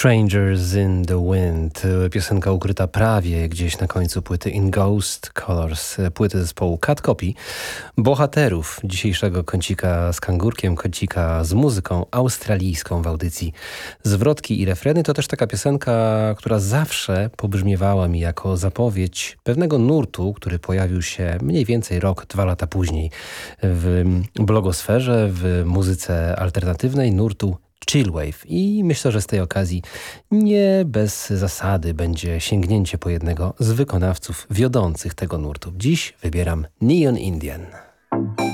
Strangers in the Wind, piosenka ukryta prawie gdzieś na końcu płyty In Ghost Colors, płyty zespołu Cut Copy, bohaterów dzisiejszego kącika z kangurkiem, kącika z muzyką australijską w audycji Zwrotki i refreny. To też taka piosenka, która zawsze pobrzmiewała mi jako zapowiedź pewnego nurtu, który pojawił się mniej więcej rok, 2 lata później w blogosferze, w muzyce alternatywnej, nurtu Chillwave. I myślę, że z tej okazji nie bez zasady będzie sięgnięcie po jednego z wykonawców wiodących tego nurtu. Dziś wybieram Neon Indian.